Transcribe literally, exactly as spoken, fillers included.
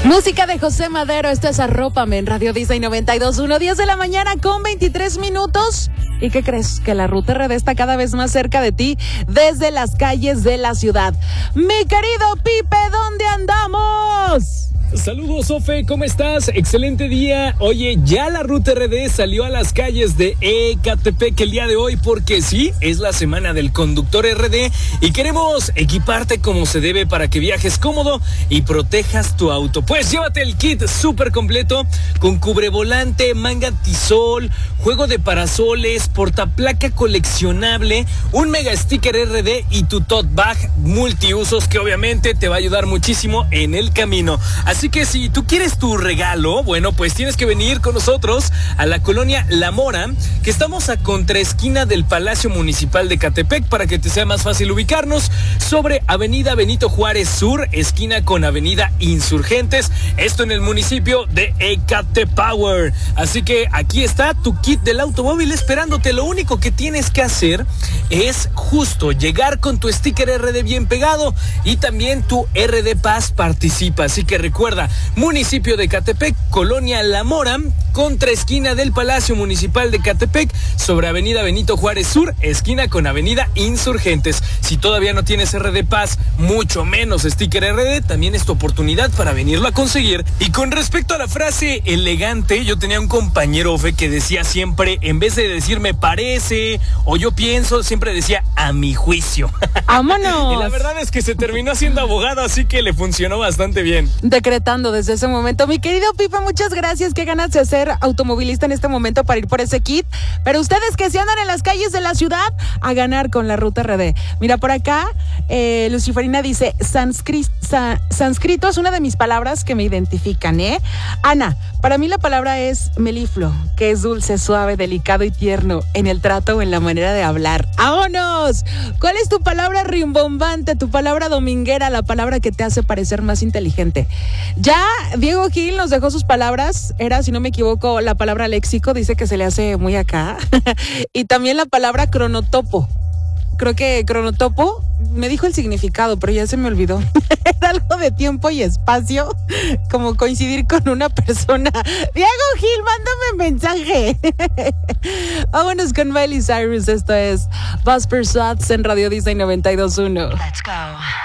Música de José Madero, esto es Arrópame en Radio Disney noventa y dos punto uno, diez de la mañana con veintitrés minutos. ¿Y qué crees? Que la Ruta R D está cada vez más cerca de ti desde las calles de la ciudad. Mi querido Pipe, ¿dónde andamos? Saludos, Sofe, ¿cómo estás? Excelente día. Oye, ya la Ruta R D salió a las calles de Ecatepec el día de hoy porque sí, es la semana del conductor R D y queremos equiparte como se debe para que viajes cómodo y protejas tu auto. Pues llévate el kit súper completo con cubrevolante, manga antisol, juego de parasoles, portaplaca coleccionable, un mega sticker R D y tu tote bag multiusos que obviamente te va a ayudar muchísimo en el camino. Así que si tú quieres tu regalo, bueno, pues tienes que venir con nosotros a la colonia La Mora, que estamos a contraesquina del Palacio Municipal de Ecatepec, para que te sea más fácil ubicarnos, sobre Avenida Benito Juárez Sur, esquina con Avenida Insurgentes, esto en el municipio de Ecatepower. Así que aquí está tu kit del automóvil esperándote. Lo único que tienes que hacer es justo llegar con tu sticker R D bien pegado y también tu R D Paz participa. Así que recuerda, municipio de Ecatepec, colonia La Mora, contra esquina del Palacio Municipal de Ecatepec, sobre Avenida Benito Juárez Sur, esquina con Avenida Insurgentes. Si todavía no tienes R D Paz, mucho menos sticker R D, también es tu oportunidad para venirlo a conseguir. Y con respecto a la frase elegante, yo tenía un compañero Fe que decía siempre, en vez de decir me parece o yo pienso, siempre decía a mi juicio. ¡Vámonos! Y la verdad es que se terminó siendo abogado, así que le funcionó bastante bien. Decretando desde ese momento. Mi querido Pipe, muchas gracias. Qué ganas de ser automovilista en este momento para ir por ese kit. Pero ustedes que se andan en las calles de la ciudad, a ganar con la Ruta R D. Mira, por acá, eh, Luciferina dice, sánscri- sa- sánscrito es una de mis palabras que me identifican, ¿eh? Ana, para mí la palabra es melifluo, que es dulce, suave, delicado y tierno en el trato o en la manera de hablar. ¡Vámonos! ¿Cuál es tu palabra rimbombante, tu palabra dominguera, la palabra que te hace parecer más inteligente? Ya Diego Gil nos dejó sus palabras, era, si no me equivoco, la palabra léxico, dice que se le hace muy acá, y también la palabra cronotopo. Creo que cronotopo me dijo el significado, pero ya se me olvidó. Era algo de tiempo y espacio, como coincidir con una persona. Diego Gil, mándame mensaje. Vámonos con Miley Cyrus, esto es Buzz Pursuits en Radio Disney noventa y dos punto uno. Let's go.